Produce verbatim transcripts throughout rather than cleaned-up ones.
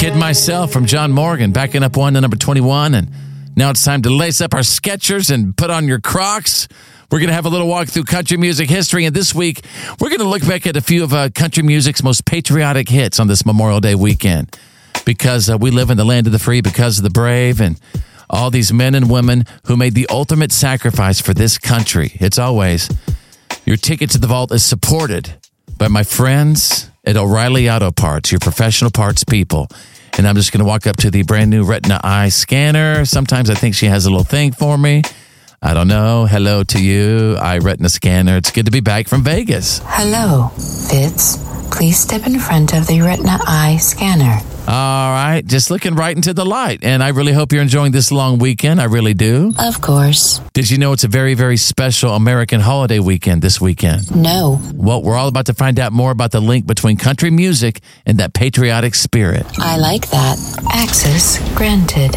Kid Myself from John Morgan, backing up one to number twenty-one. And now it's time to lace up our Skechers and put on your Crocs. We're going to have a little walk through country music history. And this week, we're going to look back at a few of uh, country music's most patriotic hits on this Memorial Day weekend. Because uh, we live in the land of the free, because of the brave, and all these men and women who made the ultimate sacrifice for this country. It's always, your ticket to the vault is supported by my friends at O'Reilly Auto Parts, your professional parts people. And I'm just going to walk up to the brand new Retina Eye scanner. Sometimes I think she has a little thing for me. I don't know. Hello to you, Eye Retina scanner. It's good to be back from Vegas. Hello, Fitz. Please step in front of the Retina Eye scanner. All right, just looking right into the light. And I really hope you're enjoying this long weekend. I really do. Of course. Did you know it's a very, very special American holiday weekend this weekend? No. Well, we're all about to find out more about the link between country music and that patriotic spirit. I like that. Access granted.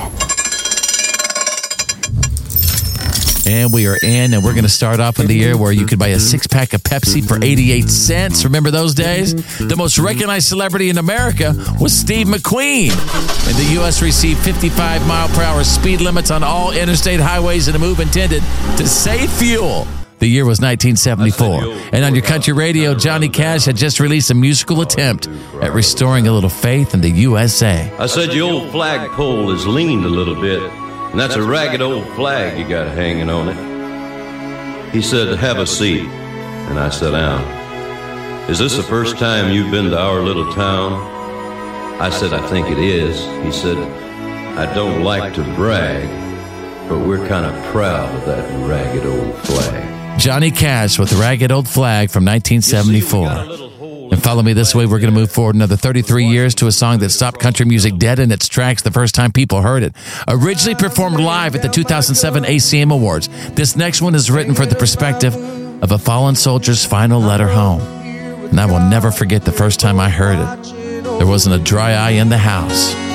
And we are in, and we're going to start off in the year where you could buy a six-pack of Pepsi for eighty-eight cents. Remember those days? The most recognized celebrity in America was Steve McQueen. And the U S received fifty-five mile per hour speed limits on all interstate highways in a move intended to save fuel. The year was nineteen seventy-four. And on your country radio, Johnny Cash had just released a musical attempt at restoring a little faith in the U S A. I said your old flagpole has leaned a little bit. And that's a ragged old flag you got hanging on it. He said, have a seat. And I sat down. Is this the first time you've been to our little town? I said, I think it is. He said, I don't like to brag, but we're kind of proud of that ragged old flag. Johnny Cash with Ragged Old Flag from nineteen seventy-four. And follow me this way. We're going to move forward another thirty-three years to a song that stopped country music dead in its tracks the first time people heard it. Originally performed live at the two thousand seven A C M Awards. This next one is written for the perspective of a fallen soldier's final letter home. And I will never forget the first time I heard it. There wasn't a dry eye in the house.